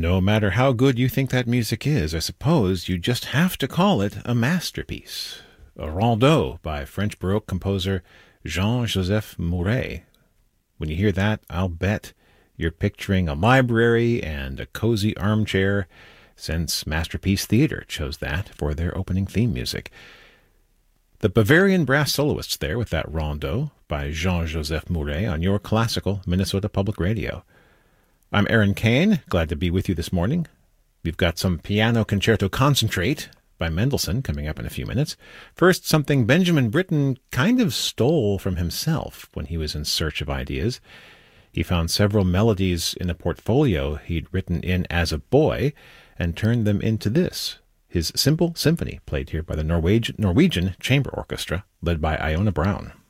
No matter how good you think that music is, I suppose you just have to call it a masterpiece. A Rondeau by French Baroque composer Jean-Joseph Mouret. When you hear that, I'll bet you're picturing a library and a cozy armchair, since Masterpiece Theatre chose that for their opening theme music. The Bavarian brass soloists there with that Rondeau by Jean-Joseph Mouret on your classical Minnesota Public Radio. I'm Aaron Kane, glad to be with you this morning. We've got some Piano Concerto Concentrate by Mendelssohn coming up in a few minutes. First, something Benjamin Britten kind of stole from himself when he was in search of ideas. He found several melodies in a portfolio he'd written in as a boy and turned them into this, his simple symphony, played here by the Norwegian Chamber Orchestra, led by Iona Brown.